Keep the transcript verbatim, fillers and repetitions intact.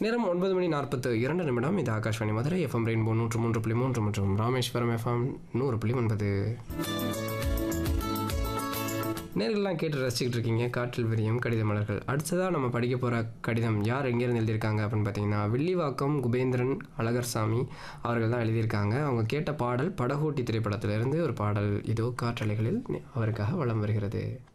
நேரம் ஒன்பது மணி நாற்பத்து இரண்டு நிமிடம். இது ஆகாஷ்வாணி மதுரை எஃப்எம் ரெயின்போ நூற்று மூன்று புள்ளி மூன்று மற்றும் ராமேஸ்வரம் எஃப்எம் நூறு புள்ளி ஒன்பது. நேர்கள்லாம் கேட்டு ரசிச்சுக்கிட்டு இருக்கீங்க காற்றில் விரியும் கடித மலர்கள். அடுத்ததாக நம்ம படிக்க போகிற கடிதம் யார் எங்கேருந்து எழுதியிருக்காங்க அப்படின்னு பார்த்தீங்கன்னா, வில்லிவாக்கம் குபேந்திரன் அழகர்சாமி அவர்கள் தான் எழுதியிருக்காங்க. அவங்க கேட்ட பாடல் படகோட்டி திரைப்படத்திலிருந்து ஒரு பாடல் இதோ காற்றலைகளில் அவருக்காக வலம் வருகிறது.